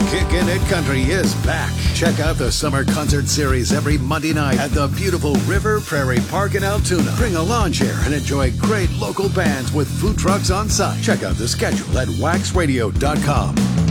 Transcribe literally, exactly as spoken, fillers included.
Kickin' It Country is back. Check out the summer concert series every Monday night at the beautiful River Prairie Park in Altoona. Bring a lawn chair and enjoy great local bands with food trucks on site. Check out the schedule at wax radio dot com.